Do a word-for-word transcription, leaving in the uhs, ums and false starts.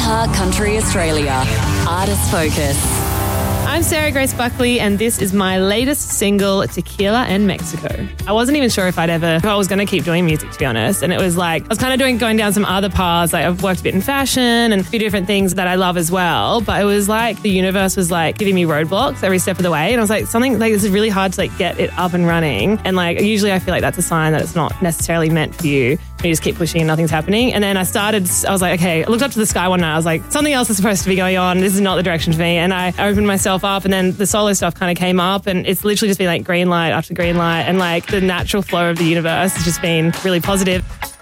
iHeart Country Australia. Artist Focus. I'm Sarah Grace Buckley, and this is my latest single, Tequila and Mexico. I wasn't even sure if I'd ever, if I was going to keep doing music, to be honest. And it was like, I was kind of doing, going down some other paths. Like I've worked a bit in fashion and a few different things that I love as well. But it was like the universe was like giving me roadblocks every step of the way. And I was like, something like this is really hard to like get it up and running. And like, usually I feel like that's a sign that it's not necessarily meant for you. You just keep pushing and nothing's happening. And then I started, I was like, okay, I looked up to the sky one night. I was like, something else is supposed to be going on. This is not the direction for me. And I opened myself up, and then the solo stuff kind of came up, and it's literally just been like green light after green light. And like the natural flow of the universe has just been really positive.